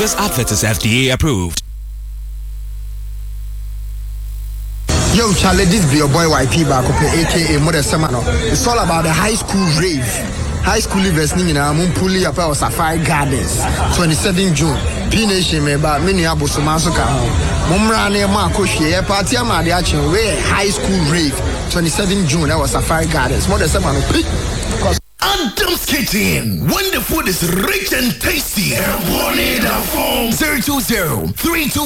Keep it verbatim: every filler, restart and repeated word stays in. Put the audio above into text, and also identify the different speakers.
Speaker 1: This advert is F D A approved.
Speaker 2: Yo, Charlie, this be your boy Y P back up, aka Mother Semano. It's all about the high school rave. High school livers in Amun Puli up our Safari Gardens, twenty-seventh June. P Nation me ba mini abo sumansuka ho. Mumra ne ma ko hwe party ama de achen we high school rave twenty-seventh June at Safari Gardens. Mother Semano.
Speaker 3: Adam's Kitchen, when the food is rich and tasty. zero two zero three two